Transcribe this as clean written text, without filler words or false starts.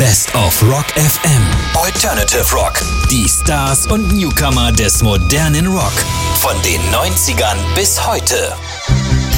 Best of Rock FM. Alternative Rock. Die Stars und Newcomer des modernen Rock. Von den 90ern bis heute.